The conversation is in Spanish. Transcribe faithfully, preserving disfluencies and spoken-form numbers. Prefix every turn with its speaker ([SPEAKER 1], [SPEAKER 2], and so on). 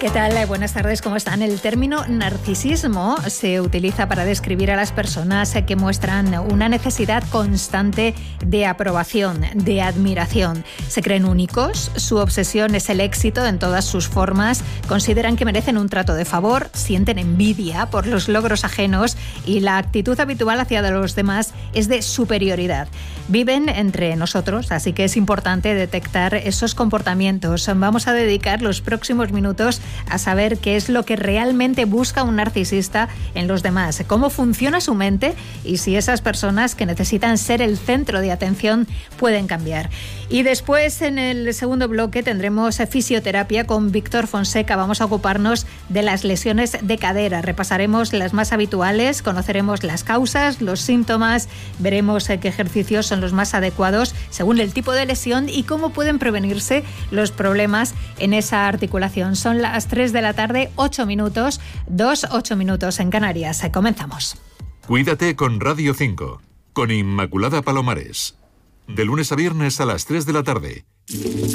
[SPEAKER 1] ¿Qué tal? Buenas tardes, ¿cómo están? El término narcisismo se utiliza para describir a las personas que muestran una necesidad constante de aprobación, de admiración. Se creen únicos, su obsesión es el éxito en todas sus formas, consideran que merecen un trato de favor, sienten envidia por los logros ajenos y la actitud habitual hacia los demás es de superioridad. Viven entre nosotros, así que es importante detectar esos comportamientos. Vamos a dedicar los próximos minutos a saber qué es lo que realmente busca un narcisista en los demás, cómo funciona su mente y si esas personas que necesitan ser el centro de atención pueden cambiar. Y después, en el segundo bloque, tendremos fisioterapia con Víctor Fonseca. Vamos a ocuparnos de las lesiones de cadera. Repasaremos las más habituales, conoceremos las causas, los síntomas, veremos qué ejercicios son los más adecuados según el tipo de lesión y cómo pueden prevenirse los problemas en esa articulación. Son las tres de la tarde, ocho minutos, dos, ocho minutos en Canarias. Comenzamos.
[SPEAKER 2] Cuídate con Radio cinco, con Inmaculada Palomares. De lunes a viernes a las tres de la tarde.